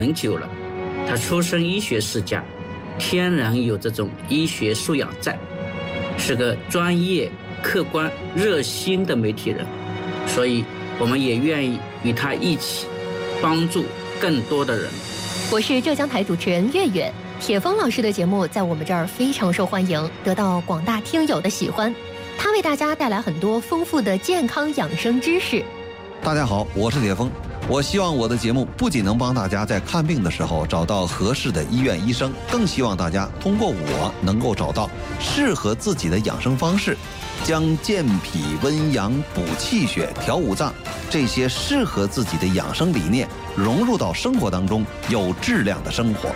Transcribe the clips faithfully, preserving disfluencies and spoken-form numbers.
很久了，他出身医学世家，天然有这种医学素养在，是个专业、客观、热心的媒体人，所以我们也愿意与他一起帮助更多的人。 我是浙江台主持人岳远，铁峰老师的节目在我们这儿非常受欢迎，得到广大听友的喜欢。他为大家带来很多丰富的健康养生知识。 大家好，我是铁峰。我希望我的节目不仅能帮大家在看病的时候找到合适的医院医生，更希望大家通过我能够找到适合自己的养生方式，将健脾温阳、补气血、调五脏这些适合自己的养生理念融入到生活当中，有质量的生活。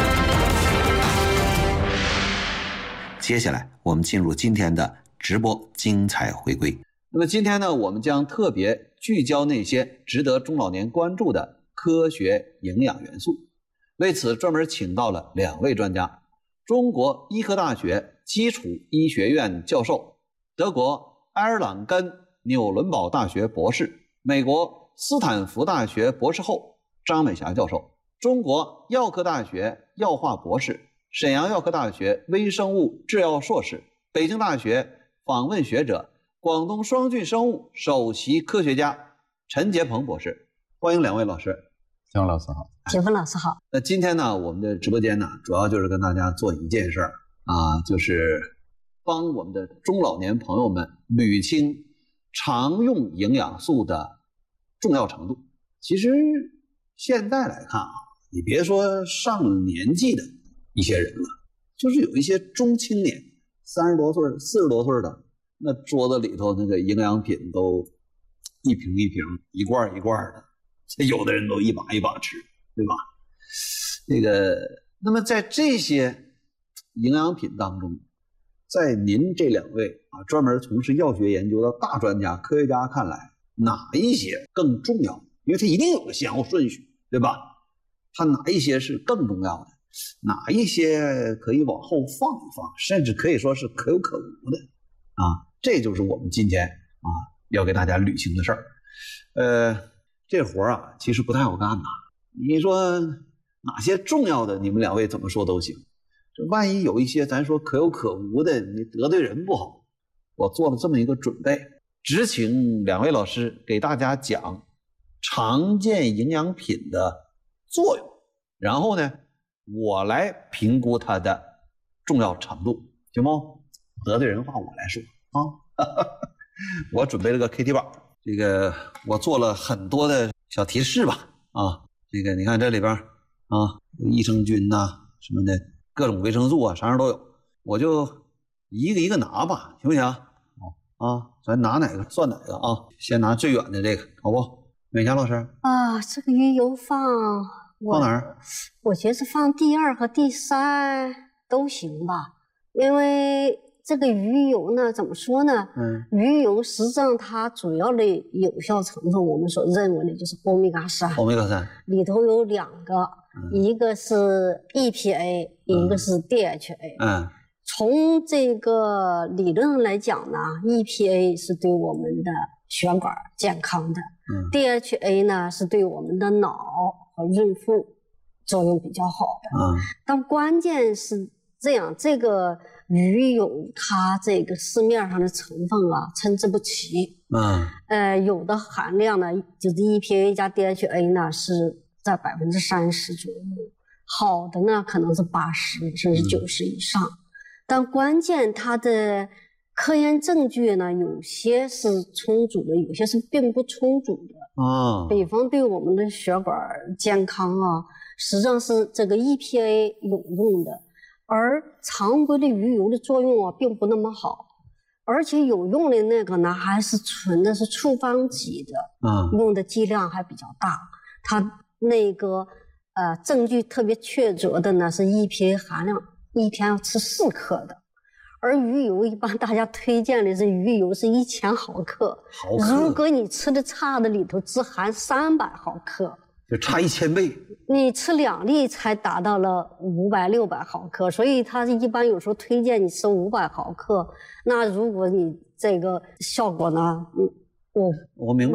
接下来我们进入今天的直播精彩回归。那么今天呢，我们将特别聚焦那些值得中老年关注的科学营养元素，为此专门请到了两位专家：中国医科大学基础医学院教授、德国埃尔朗根纽伦堡大学博士、美国斯坦福大学博士后张美霞教授，中国药科大学药化博士、沈阳药科大学微生物制药硕士、北京大学访问学者、广东双菌生物首席科学家陈杰鹏博士。欢迎两位老师。 姜老师好。 铁峰老师好。 那今天呢，我们的直播间呢，主要就是跟大家做一件事儿啊，就是帮我们的中老年朋友们捋清常用营养素的重要程度。其实现在来看啊，你别说上了年纪的一些人了，就是有一些中青年，三十多岁、四十多岁的，那桌子里头那个营养品都一瓶一瓶、一罐一罐的，这有的人都一把一把吃，对吧？那个，那么在这些营养品当中，在您这两位啊专门从事药学研究的大专家、科学家看来，哪一些更重要？因为它一定有个先后顺序，对吧？它哪一些是更重要的？哪一些可以往后放一放，甚至可以说是可有可无的啊？这就是我们今天啊要给大家捋清的事儿。呃，这活儿啊其实不太好干呐。你说哪些重要的，你们两位怎么说都行。这万一有一些咱说可有可无的，你得罪人不好。我做了这么一个准备，只请两位老师给大家讲常见营养品的作用，然后呢，我来评估它的重要程度，行不？得罪人话我来说啊。我准备了个 K T 板，这个我做了很多的小提示吧啊，这个你看这里边啊，有益生菌呐、啊、什么的，各种维生素啊，啥样都有，我就一个一个拿吧，行不行？啊，咱拿哪个算哪个啊？先拿最远的这个，好不？美霞老师啊，这个鱼油放放哪儿？ 我觉得是放第二和第三都行吧，因为这个鱼油呢，怎么说呢？嗯，鱼油实际上它主要的有效成分，我们所认为的就是欧米伽三。 欧米伽三里头有两个，嗯、一个是 E P A，、嗯、一个是 D H A。嗯，从这个理论上来讲呢 ，E P A 是对我们的血管健康的，嗯 ，D H A 呢是对我们的脑和孕妇作用比较好的。嗯，但关键是这样，这个鱼油它这个市面上的成分啊参差不齐。嗯，呃，有的含量呢就是 E P A 加 D H A 呢是在百分之三十左右，好的呢可能是八十甚至九十以上。嗯，但关键它的科研证据呢，有些是充足的，有些是并不充足的。啊，比方对我们的血管健康啊，实际上是这个 E P A 有用的，而常规的鱼油的作用啊，并不那么好，而且有用的那个呢，还是纯的是处方级的，啊，用的剂量还比较大。它那个呃证据特别确凿的呢，是 E P A 含量一天要吃四克的，而鱼油一般大家推荐的是鱼油是一千毫克，毫克如果你吃的差的里头只含三百毫克， 就差一千倍。 你吃两粒才达到了五百六百毫克，所以他一般有时候推荐你吃五百毫克。那如果你这个效果呢，嗯，我我明白。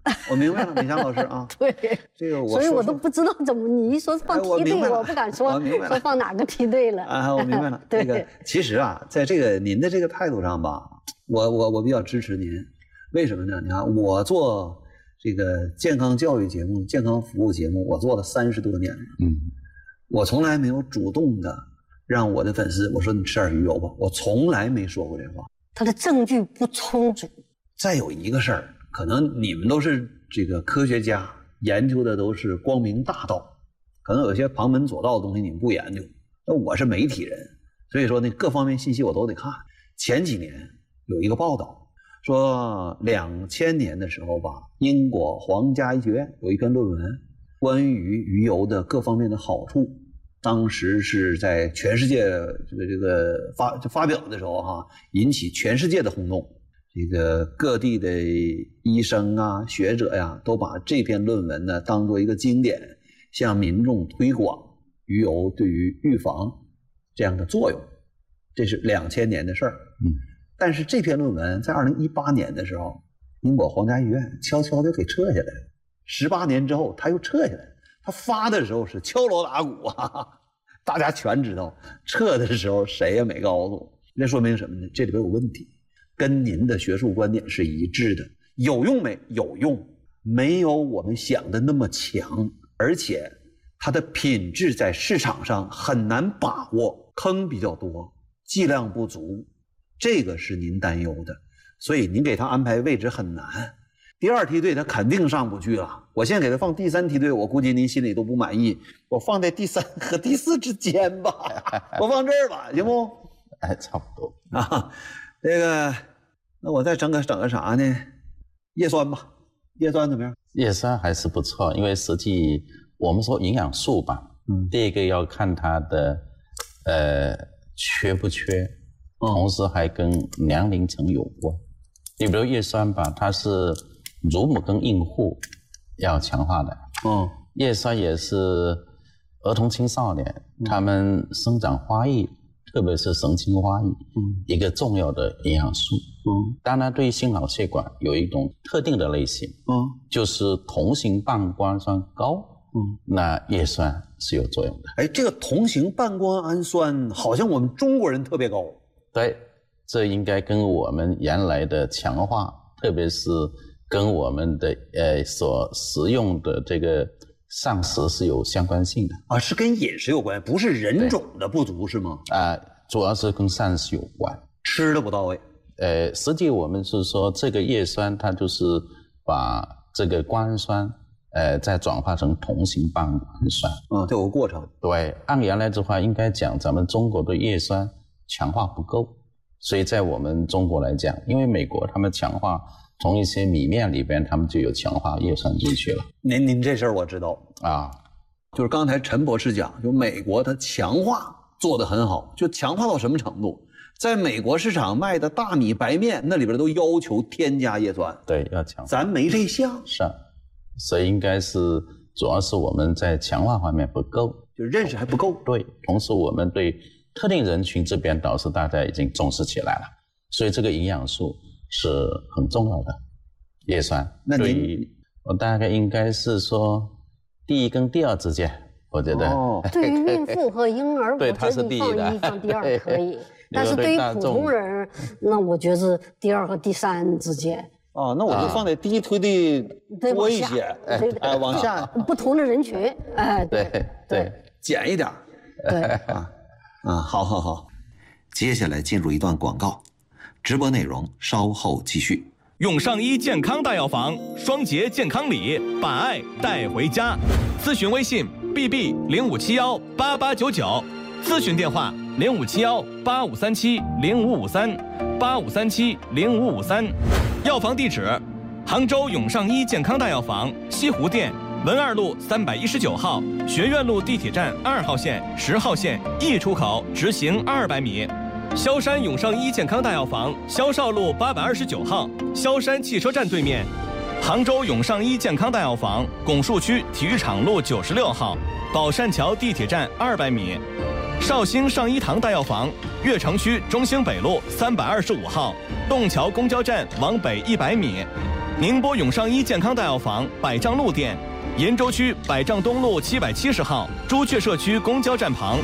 我明白了，美香老师啊。 对， 这个我所以我都不知道怎么，你一说放梯队， 哎、我, 我不敢说说放哪个梯队了。 啊，我明白了。 对， 这个其实啊，在这个您的这个态度上吧，我我我比较支持您。为什么呢？你看我做这个健康教育节目、健康服务节目，我做了三十多年了。嗯，我从来没有主动的让我的粉丝我说你吃点鱼油吧，我从来没说过这话。 他的证据不充足。 再有一个事儿，可能你们都是这个科学家，研究的都是光明大道，可能有些旁门左道的东西你们不研究。那我是媒体人，所以说呢，各方面信息我都得看。前几年有一个报道说，两千年的时候吧，英国皇家医学院有一篇论文，关于鱼油的各方面的好处。当时是在全世界这个这个发就发表的时候哈、啊，引起全世界的轰动。这个各地的医生啊、学者呀，都把这篇论文呢当做一个经典，向民众推广鱼油对于预防这样的作用。这是两千年的事儿。嗯，但是这篇论文在二零一八年的时候，英国皇家医院悄悄地给撤下来了。十八年之后，他又撤下来了。他发的时候是敲锣打鼓啊，大家全知道；撤的时候谁也没告诉。这说明什么呢？这里边有问题。跟您的学术观点是一致的，有用没？有用，没有我们想的那么强，而且它的品质在市场上很难把握，坑比较多，剂量不足，这个是您担忧的，所以您给他安排位置很难。第二梯队他肯定上不去了，我现在给他放第三梯队，我估计您心里都不满意，我放在第三和第四之间吧，我放这儿吧，行不？ 哎，差不多啊。这个，那我再整个整个啥呢？叶酸吧，叶酸怎么样？ 叶酸还是不错，因为实际我们说营养素吧，嗯，第一个要看它的呃缺不缺，嗯、同时还跟年龄层有关。你比如叶酸吧，它是乳母跟孕妇要强化的，嗯，叶酸也是儿童青少年、嗯、他们生长发育。特别是神经发育，嗯，一个重要的营养素，嗯，当然对于心脑血管有一种特定的类型，嗯，就是同型半胱酸高，嗯，那叶酸是有作用的。 哎，这个同型半胱氨酸好像我们中国人特别高， 对，这应该跟我们原来的强化，特别是跟我们的呃所食用的这个膳食是有相关性的啊，是跟饮食有关，不是人种的不足是吗？ 啊、呃，主要是跟膳食有关， 吃的不到位。 呃，实际我们是说这个叶酸，它就是把这个胱酸，呃，再转化成同型半胱氨酸。 嗯，这有个过程。 对，按原来的话，应该讲咱们中国的叶酸强化不够，所以在我们中国来讲，因为美国他们强化。从一些米面里边，他们就有强化叶酸进去了。 您您这事儿我知道啊，就是刚才陈博士讲，就美国它强化做得很好，就强化到什么程度？在美国市场卖的大米、白面那里边都要求添加叶酸， 对，要强化。 咱没这项， 是，所以应该是主要是我们在强化方面不够， 就认识还不够。 对，同时我们对特定人群这边倒是大家已经重视起来了，所以这个营养素。是很重要的，叶酸。 那您， 我大概应该是说第一跟第二之间，我觉得。 哦，对于孕妇和婴儿，我觉得你放一放第二可以，但是对于普通人，那我觉得第二和第三之间。 哦，那我就放在第一推的多一些，哎，往下。 不同的人群，哎， 对对， 减一点。 对啊啊，好好好，接下来进入一段广告。直播内容稍后继续。 永上医健康大药房双节健康礼，把爱带回家。咨询微信 b b 零五七幺八八九九，咨询电话零五七幺八五三七零五五三八五三七零五五三。药房地址：杭州永上医健康大药房西湖店文二路三百一十九号，学院路地铁站二号线、十号线 E 出口直行二百米。萧山永上医健康大药房萧少路八百二十九号，萧山汽车站对面。杭州永上医健康大药房拱墅区体育场路九十六号，宝善桥地铁站二百米。绍兴上医堂大药房悦城区中兴北路三百二十五号，洞桥公交站往北一百米。 宁波永商医健康大药房百丈路店，延州区百丈东路七百七十号朱雀社区公交站旁。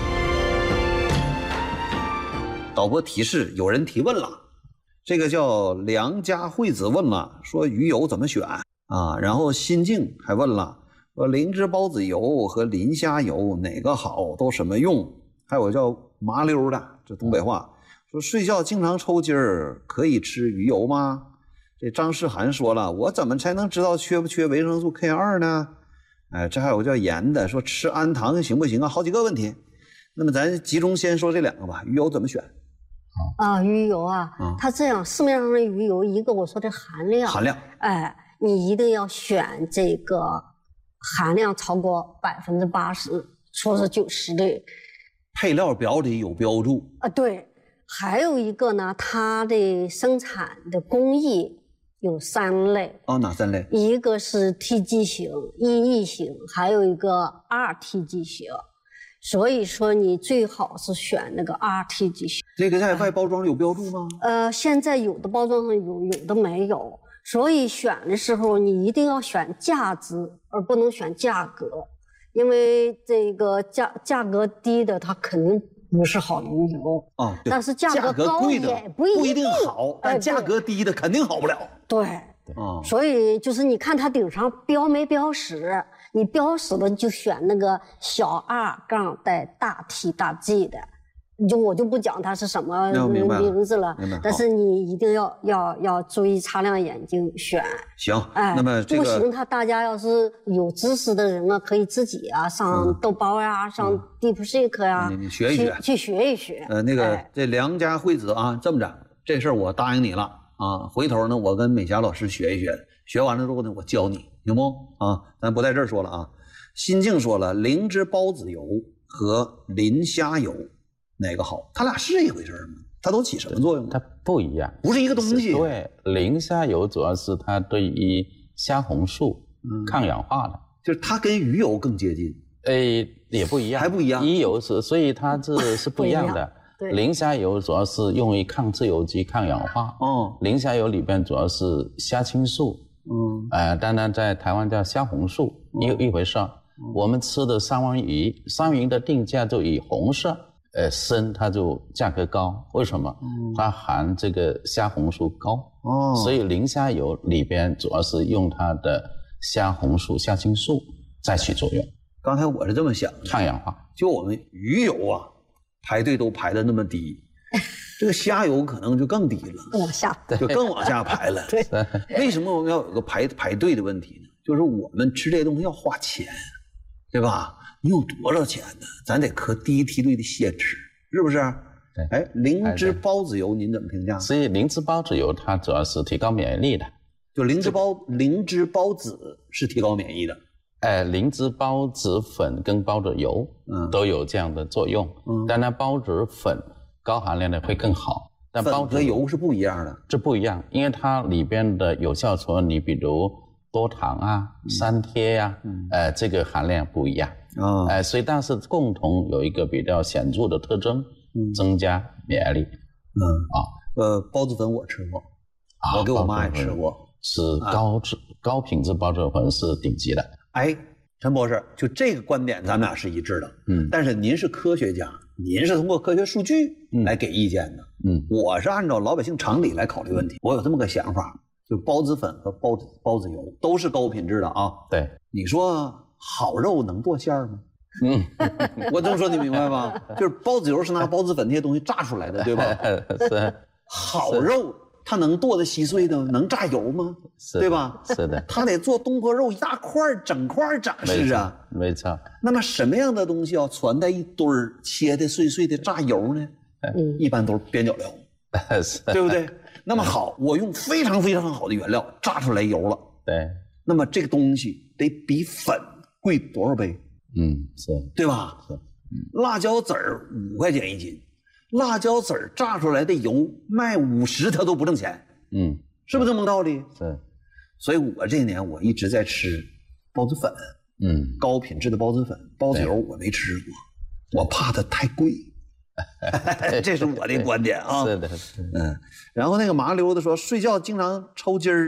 导播提示，有人提问了，这个叫梁家惠子问了，说鱼油怎么选啊？然后新静还问了，说灵芝孢子油和磷虾油哪个好，都什么用？还有叫麻溜的，这东北话，说睡觉经常抽筋儿，可以吃鱼油吗？这张世涵说了，我怎么才能知道缺不缺维生素 K 二 呢？哎，这还有叫盐的，说吃氨糖行不行啊？好几个问题。那么咱集中先说这两个吧，鱼油怎么选？ 啊，鱼油啊，嗯、它这样市面上的鱼油，一个我说的含量， 含量， 哎，你一定要选这个含量超过百分之八十，说是九十的。 配料表里有标注啊，对。还有一个呢，它的生产的工艺有三类。 哦，哪三类？ 一个是 T G 型、E E 型，还有一个 R T G 型。所以说你最好是选那个 R T G 型。 这个在外包装有标注吗？ 呃，现在有的包装上有，有的没有。所以选的时候你一定要选价值，而不能选价格，因为这个价价格低的它肯定不是好鱼油啊、哦， 但是价格高也不一定好，但价格低的肯定好不了。 对， 啊、 嗯，所以就是你看它顶上标没标识，你标识的就选那个小 R 杠带大 T 大 G 的，你就我就不讲它是什么名字了，但是你一定要要要注意擦亮眼睛选。 行，哎，那么这个不行，他大家要是有知识的人啊，可以自己啊上豆包呀、啊，嗯、上 DeepSeek 呀、啊嗯，你学一学， 去学一学。 呃，那个、 哎、 这梁家惠子啊，这么着，这事儿我答应你了啊，回头呢我跟美霞老师学一学，学完了之后呢我教你，行不？啊，咱不在这儿说了啊。新静说了，灵芝孢子油和磷虾油哪个好？它俩是一回事吗？它都起什么作用？ 它不一样， 不是一个东西。 对，磷虾油主要是它对于虾红素、嗯、抗氧化的， 就是它跟鱼油更接近。 诶，也不一样， 还不一样。 鱼油是，所以它这是不一样的。磷虾油主要是用于抗自由基、抗氧化。 哦， 磷虾油里边主要是虾青素。 嗯， 呃，当然在台湾叫虾红素，一、嗯、一回事。嗯、我们吃的三文鱼，三文鱼的定价就以红色。呃，生它就价格高，为什么？嗯、它含这个虾红素高， 哦， 所以磷虾油里边主要是用它的虾红素、虾青素再起作用。 刚才我是这么想的， 抗氧化。 就我们鱼油啊，排队都排的那么低，这个虾油可能就更低了， 往下就更往下排了。 对， 为什么我们要有个排排队的问题呢？就是我们吃这些东西要花钱，对吧？你有多少钱呢？咱得可第一梯队的先吃，是不是？ 对。 哎，灵芝孢子油您怎么评价？ 所以灵芝孢子油它主要是提高免疫力的。 就灵芝孢灵芝孢子是提高免疫的。 哎，灵芝孢子粉跟孢子油，嗯，都有这样的作用。嗯。当然，孢子粉高含量的会更好，但孢子和油是不一样的。 这不一样，因为它里边的有效成分，你比如多糖啊、三萜呀、啊，嗯，呃，这个含量不一样。 啊， 哎、呃，所以但是共同有一个比较显著的特征，嗯，增加免疫力。 嗯啊，呃，孢子粉我吃过，啊、我给我妈也吃过， 是高质、啊、高品质孢子粉是顶级的。 哎，陈博士，就这个观点咱们俩是一致的。嗯，但是您是科学家，您是通过科学数据来给意见的。嗯，我是按照老百姓常理来考虑问题。我有这么个想法，就孢子粉和孢子孢子油都是高品质的啊。 对， 你说。好肉能剁馅儿吗？嗯，我这么说你明白吗？就是孢子油是拿孢子粉那些东西榨出来的，对吧？ 是。 好肉它能剁得稀碎的，能榨油吗？对吧？ 是的。 它得做东坡肉一大块整块展示啊。 没错。 那么什么样的东西要传在一堆儿切的碎碎的榨油呢？嗯，一般都是边角料，对不对？那么好，我用非常非常好的原料榨出来油了。 对。 那么这个东西得比粉贵多少倍？ 嗯，是对吧？ 是， 嗯，辣椒籽儿五块钱一斤，辣椒籽儿榨出来的油卖五十，它都不挣钱。 嗯， 是不是这么个道理？ 是。 所以我这一年我一直在吃孢子粉， 嗯， 高品质的孢子粉，孢子油我没吃过，我怕它太贵。这是我的观点啊。 是的，是的。 嗯，然后那个麻溜的说，睡觉经常抽筋儿，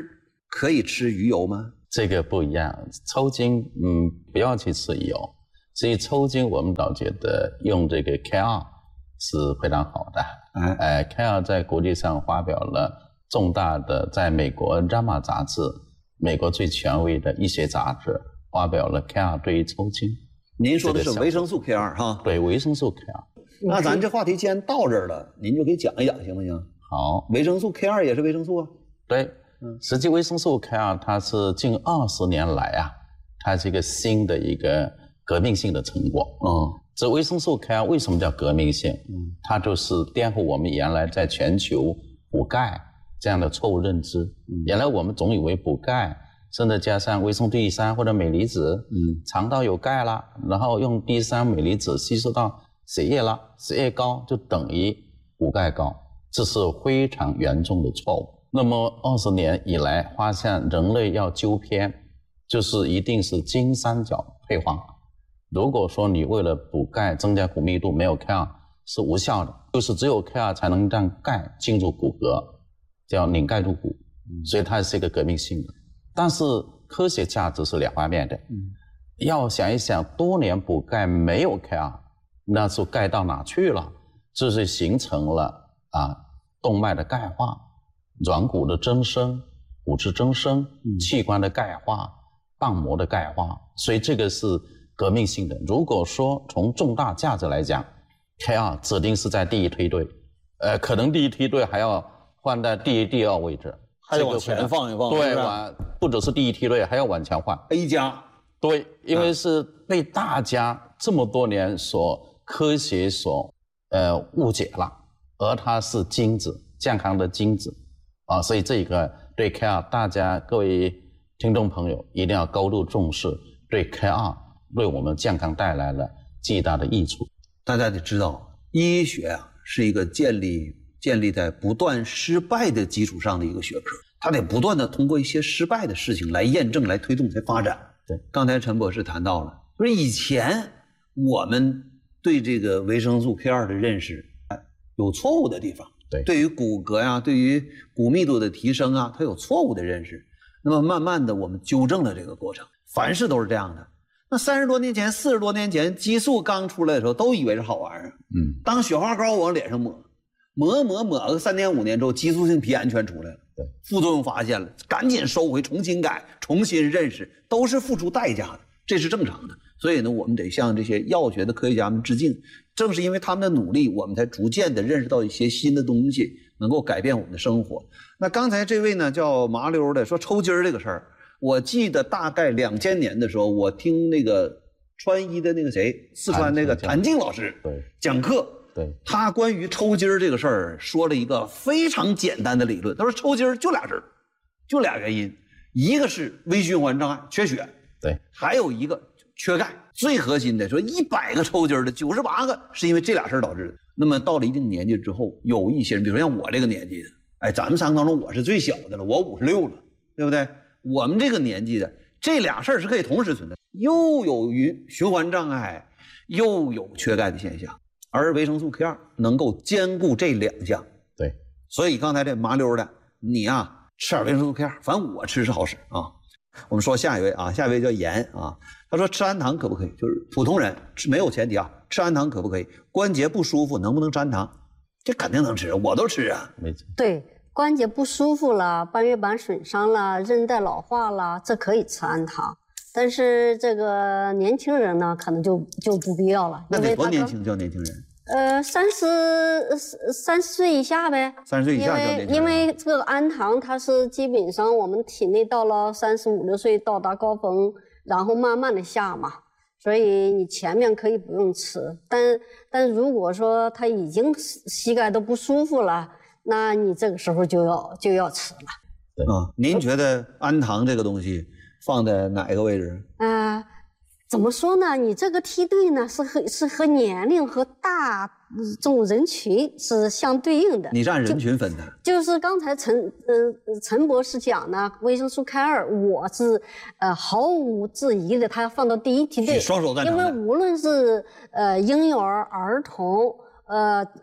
可以吃鱼油吗？ 这个不一样，抽筋，嗯，不要去吃鱼油。所以抽筋，我们倒觉得用这个 K 二是非常好的。哎，呃 ，K 二在国际上发表了重大的，在美国《J A M A》杂志，美国最权威的医学杂志，发表了 K 二对于抽筋。 您说的是维生素 K 二哈？ 对，维生素 K 二。 那咱这话题既然到这儿了，您就给讲一讲行不行？ 好， 维生素 K 二也是维生素啊。 对，实际维生素 K 二它是近二十年来啊，它是一个新的一个革命性的成果。哦，这维生素 K 二为什么叫革命性？嗯，它就是颠覆我们原来在全球补钙这样的错误认知。嗯，原来我们总以为补钙，甚至加上维生素 D 三或者镁离子，嗯，肠道有钙了，然后用 D 三镁离子吸收到血液了，血液高就等于补钙高，这是非常严重的错误。那么二十年以来，发现人类要纠偏，就是一定是金三角配方。如果说你为了补钙增加骨密度没有 K 二是无效的，就是只有 K 二才能让钙进入骨骼，叫拧钙入骨，所以它是一个革命性的。但是科学价值是两方面的，要想一想，多年补钙没有 K 二，那是钙到哪去了？就是形成了啊动脉的钙化、软骨的增生、骨质增生、器官的钙化、瓣膜的钙化，所以这个是革命性的。如果说从重大价值来讲 ，K 二指定是在第一梯队，呃，可能第一梯队还要放在第一、第二位置， 还得往前放一放。 对，往不只是第一梯队，还要往前放 A 加。 对，因为是被大家这么多年所科学所呃误解了，而它是精子，健康的精子啊，所以这个对 K 二，大家各位听众朋友一定要高度重视，对 K 二为我们健康带来了巨大的益处。 大家得知道，医学啊是一个建立建立在不断失败的基础上的一个学科，它得不断的通过一些失败的事情来验证、来推动、才发展。 对， 刚才陈博士谈到了，就是以前我们对这个维生素 K 二的认识有错误的地方。 对， 对于骨骼呀、啊，对于骨密度的提升啊，它有错误的认识。那么慢慢的，我们纠正了这个过程。凡事都是这样的。那三十多年前、四十多年前，激素刚出来的时候，都以为是好玩意儿。嗯，当雪花膏往脸上抹，抹抹抹个三年五年之后，激素性皮炎全出来了。 对， 副作用发现了，赶紧收回，重新改，重新认识，都是付出代价的，这是正常的。所以呢，我们得向这些药学的科学家们致敬。正是因为他们的努力，我们才逐渐的认识到一些新的东西，能够改变我们的生活。那刚才这位呢叫麻溜的说抽筋儿这个事儿，我记得大概两千年的时候，我听那个川医的那个谁，四川那个谭静老师对讲课， 对， 他关于抽筋儿这个事儿说了一个非常简单的理论。他说抽筋儿就俩事儿，就俩原因，一个是微循环障碍缺血， 对， 还有一个缺钙。最核心的说，一百个抽筋的，九十八个是因为这俩事儿导致的。那么到了一定年纪之后，有一些人，比如说像我这个年纪的，哎，咱们三个当中我是最小的了，我五十六了，对不对？我们这个年纪的这俩事儿是可以同时存在，又有循循环障碍，又有缺钙的现象，而维生素 K 二能够兼顾这两项。 对， 所以刚才这麻溜的，你啊吃点维生素 K 二，反正我吃是好使啊。我们说下一位啊，下一位叫严啊，他说吃氨糖可不可以？就是普通人吃没有前提啊，吃氨糖可不可以？关节不舒服能不能吃氨糖？这肯定能吃，我都吃啊。 没错。 对，关节不舒服了，半月板损伤了，韧带老化了，这可以吃氨糖。但是这个年轻人呢，可能就就不必要了。 那得多年轻叫年轻人？ 呃，三十三十岁以下呗。 三十岁以下叫年轻人。 因为因为这个氨糖，它是基本上我们体内到了三十五六岁到达高峰，然后慢慢的下嘛，所以你前面可以不用吃，但但如果说他已经膝盖都不舒服了，那你这个时候就要就要吃了。 啊，您觉得氨糖这个东西放在哪个位置？ 啊、呃，怎么说呢？你这个梯队呢是和是和年龄和大这种人群是相对应的。 你是按人群分的？ 就, 就是刚才陈呃陈博士讲呢，维生素 K 二，我是呃毫无质疑的，它要放到第一梯队， 双手赞成的。 因为无论是呃婴幼儿、儿童、呃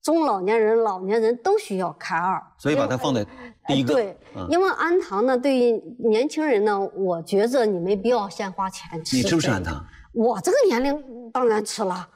中老年人、老年人都需要开二， 所以把它放在第一个。 对，嗯、因为氨糖呢，对于年轻人呢，我觉着你没必要先花钱吃。 你吃不吃氨糖？ 我这个年龄当然吃了。